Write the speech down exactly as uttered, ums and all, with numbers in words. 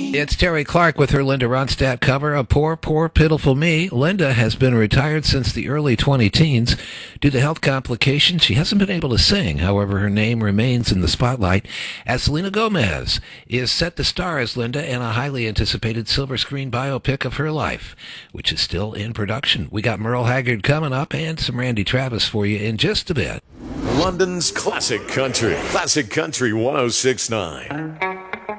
It's Terry Clark with her Linda Ronstadt cover of Poor, Poor, Pitiful Me. Linda has been retired since the early twenty-teens. Due to health complications, she hasn't been able to sing. However, her name remains in the spotlight as Selena Gomez is set to star as Linda in a highly anticipated silver screen biopic of her life, which is still in production. We got Merle Haggard coming up and some Randy Travis for you in just a bit. London's Classic Country. Classic Country one oh six point nine.